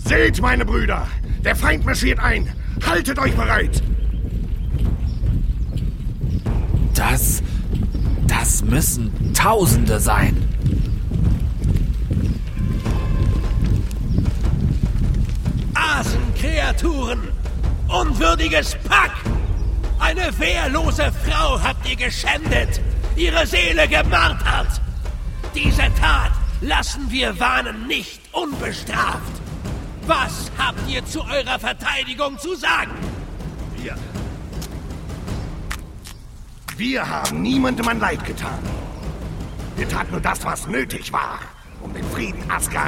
Seht, meine Brüder, der Feind marschiert ein. Haltet euch bereit. Das müssen Tausende sein. Asenkreaturen! Unwürdiges Pack! Eine wehrlose Frau habt ihr geschändet, ihre Seele gemartert! Diese Tat lassen wir Wanen nicht unbestraft! Was habt ihr zu eurer Verteidigung zu sagen? Wir haben niemandem ein Leid getan. Wir taten nur das, was nötig war, um den Frieden Asgards